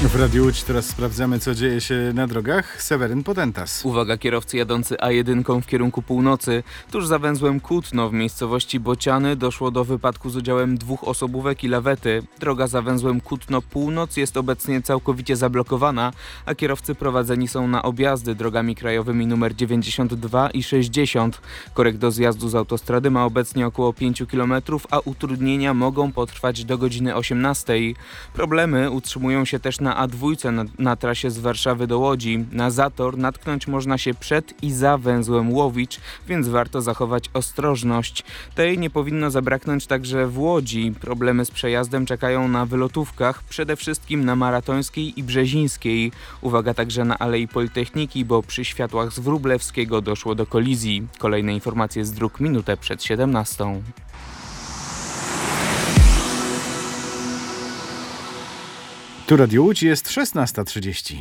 W Radiu Łódź teraz sprawdzamy, co dzieje się na drogach. Seweryn Potentas. Uwaga, kierowcy jadący A1 w kierunku północy. Tuż za węzłem Kutno w miejscowości Bociany doszło do wypadku z udziałem 2 osobówek i lawety. Droga za węzłem Kutno-Północ jest obecnie całkowicie zablokowana, a kierowcy prowadzeni są na objazdy drogami krajowymi nr 92 i 60. Korek do zjazdu z autostrady ma obecnie około 5 km, a utrudnienia mogą potrwać do godziny 18. Problemy utrzymują się też na A2 na trasie z Warszawy do Łodzi. Na zator natknąć można się przed i za węzłem Łowicz, więc warto zachować ostrożność. Tej nie powinno zabraknąć także w Łodzi. Problemy z przejazdem czekają na wylotówkach, przede wszystkim na Maratońskiej i Brzezińskiej. Uwaga także na Alei Politechniki, bo przy światłach z Wróblewskiego doszło do kolizji. Kolejne informacje z dróg minutę przed 17. Tu Radio Łódź, jest 16:30.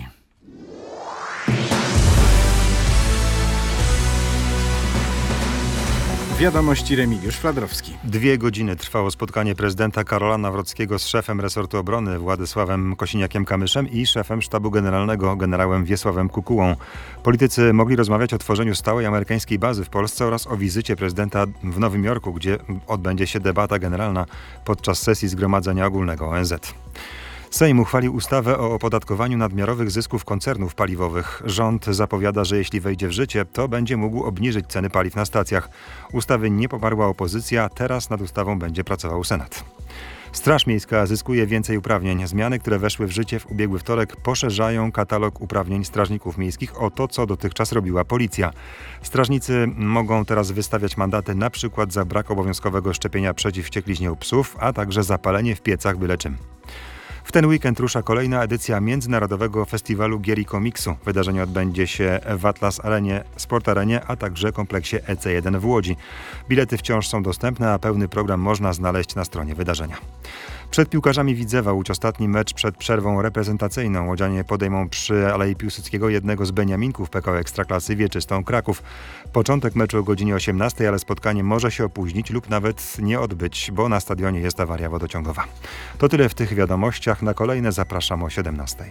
Wiadomości Remigiusz Fladrowski. 2 godziny trwało spotkanie prezydenta Karola Nawrockiego z szefem resortu obrony Władysławem Kosiniakiem-Kamyszem i szefem sztabu generalnego generałem Wiesławem Kukułą. Politycy mogli rozmawiać o tworzeniu stałej amerykańskiej bazy w Polsce oraz o wizycie prezydenta w Nowym Jorku, gdzie odbędzie się debata generalna podczas sesji Zgromadzenia Ogólnego ONZ. Sejm uchwalił ustawę o opodatkowaniu nadmiarowych zysków koncernów paliwowych. Rząd zapowiada, że jeśli wejdzie w życie, to będzie mógł obniżyć ceny paliw na stacjach. Ustawy nie poparła opozycja, teraz nad ustawą będzie pracował Senat. Straż Miejska zyskuje więcej uprawnień. Zmiany, które weszły w życie w ubiegły wtorek, poszerzają katalog uprawnień strażników miejskich o to, co dotychczas robiła policja. Strażnicy mogą teraz wystawiać mandaty na przykład za brak obowiązkowego szczepienia przeciw wściekliźnie u psów, a także za palenie w piecach byle czym. W ten weekend rusza kolejna edycja Międzynarodowego Festiwalu Gier i Komiksu. Wydarzenie odbędzie się w Atlas Arenie, Sport Arenie, a także kompleksie EC1 w Łodzi. Bilety wciąż są dostępne, a pełny program można znaleźć na stronie wydarzenia. Przed piłkarzami Widzewa Łódź ostatni mecz przed przerwą reprezentacyjną. Łodzianie podejmą przy Alei Piłsudskiego jednego z beniaminków PKO Ekstraklasy Wieczystą Kraków. Początek meczu o godzinie 18, ale spotkanie może się opóźnić lub nawet nie odbyć, bo na stadionie jest awaria wodociągowa. To tyle w tych wiadomościach. Na kolejne zapraszam o 17.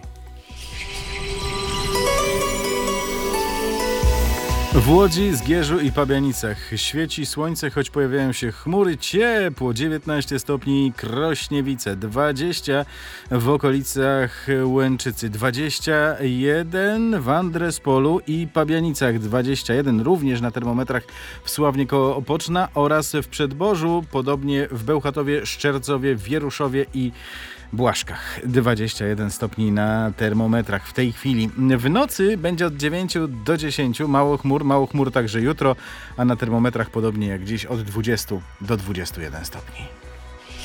W Łodzi, Zgierzu i Pabianicach świeci słońce, choć pojawiają się chmury. Ciepło, 19 stopni Krośniewice, 20 w okolicach Łęczycy, 21 w Andrespolu i Pabianicach, 21 również na termometrach w Sławnie koło Opoczna oraz w Przedborzu, podobnie w Bełchatowie, Szczercowie, Wieruszowie i Błaszkach. 21 stopni na termometrach w tej chwili. W nocy będzie od 9 do 10, mało chmur także jutro, a na termometrach podobnie jak dziś od 20 do 21 stopni.